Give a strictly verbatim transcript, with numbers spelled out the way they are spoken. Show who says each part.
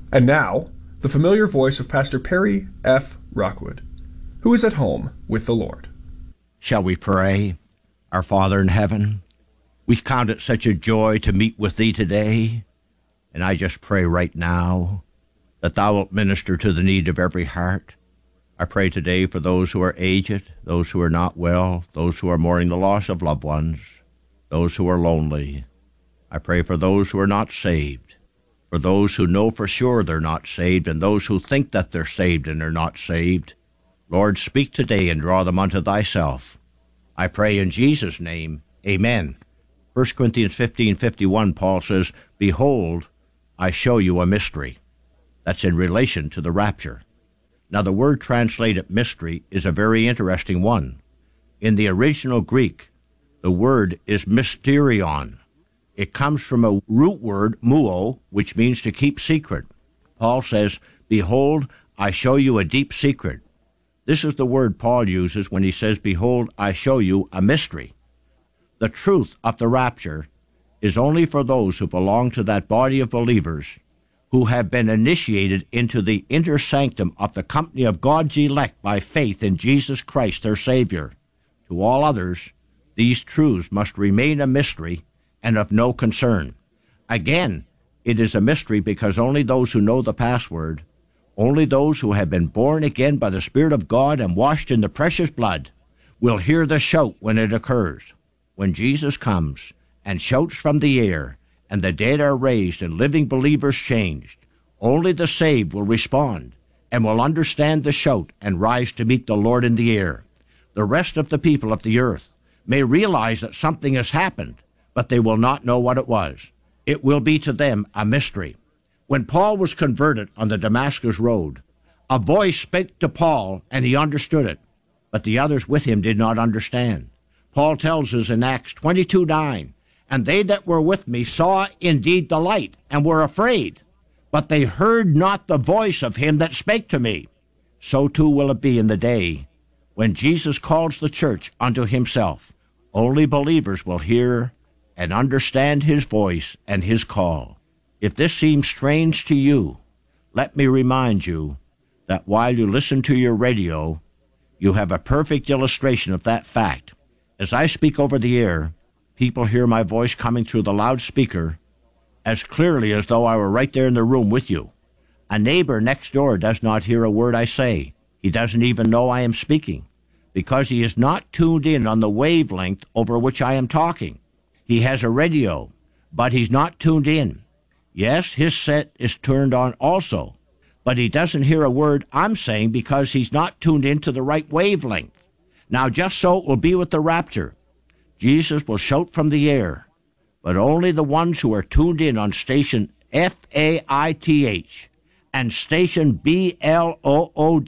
Speaker 1: And now, the familiar voice of Pastor Perry F. Rockwood, who is at home with the Lord.
Speaker 2: Shall we pray? Our Father in heaven, we count it such a joy to meet with Thee today, and I just pray right now that Thou wilt minister to the need of every heart. I pray today for those who are aged, those who are not well, those who are mourning the loss of loved ones, those who are lonely. I pray for those who are not saved, for those who know for sure they're not saved, and those who think that they're saved and are not saved. Lord, speak today and draw them unto Thyself. I pray in Jesus' name, amen. First Corinthians fifteen fifty-one, Paul says, Behold, I show you a mystery. That's in relation to the rapture. Now, the word translated mystery is a very interesting one. In the original Greek, the word is mysterion. It comes from a root word, muo, which means to keep secret. Paul says, Behold, I show you a deep secret. This is the word Paul uses when he says, Behold, I show you a mystery. The truth of the rapture is only for those who belong to that body of believers who have been initiated into the inner sanctum of the company of God's elect by faith in Jesus Christ, their Savior. To all others, these truths must remain a mystery and of no concern. Again, it is a mystery because only those who know the password, only those who have been born again by the Spirit of God and washed in the precious blood, will hear the shout when it occurs. When Jesus comes and shouts from the air, and the dead are raised and living believers changed, only the saved will respond and will understand the shout and rise to meet the Lord in the air. The rest of the people of the earth may realize that something has happened, but they will not know what it was. It will be to them a mystery. When Paul was converted on the Damascus road, a voice spake to Paul, and he understood it, but the others with him did not understand. Paul tells us in Acts twenty-two nine, And they that were with me saw indeed the light, and were afraid, but they heard not the voice of him that spake to me. So too will it be in the day when Jesus calls the church unto himself. Only believers will hear and understand his voice and his call. If this seems strange to you, let me remind you that while you listen to your radio, you have a perfect illustration of that fact. As I speak over the air, people hear my voice coming through the loudspeaker as clearly as though I were right there in the room with you. A neighbor next door does not hear a word I say. He doesn't even know I am speaking because he is not tuned in on the wavelength over which I am talking. He has a radio, but he's not tuned in. Yes, his set is turned on also, but he doesn't hear a word I'm saying because he's not tuned into the right wavelength. Now, just so it will be with the rapture. Jesus will shout from the air, but only the ones who are tuned in on station F A I T H and station B L O O